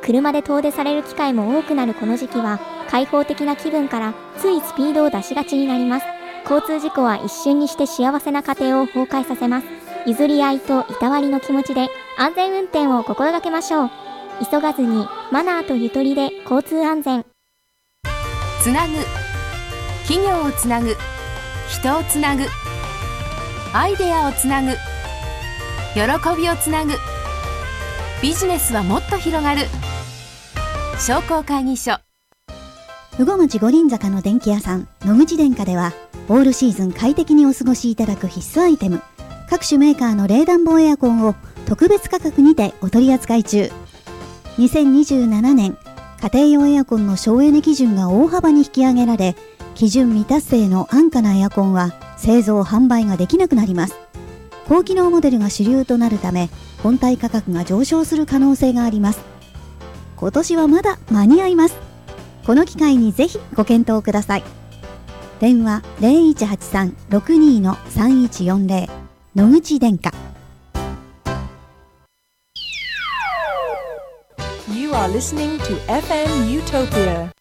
車で遠出される機会も多くなるこの時期は、開放的な気分からついスピードを出しがちになります。交通事故は一瞬にして幸せな家庭を崩壊させます。譲り合いといたわりの気持ちで安全運転を心がけましょう。急がずにマナーとゆとりで交通安全。 つなぐ、企業をつなぐ、人をつなぐ、アイデアをつなぐ、喜びをつなぐ、ビジネスはもっと広がる。商工会議所。 羽後町五輪坂の電気屋さん野口電化では、オールシーズン快適にお過ごしいただく必須アイテム、各種メーカーの冷暖房エアコンを特別価格にてお取り扱い中。2027年家庭用エアコンの省エネ基準が大幅に引き上げられ、基準未達成の安価なエアコンは製造販売ができなくなります。高機能モデルが主流となるため、本体価格が上昇する可能性があります。今年はまだ間に合います。この機会にぜひご検討ください。電話 0183-62-3140 野口電化。 You are listening to FM Utopia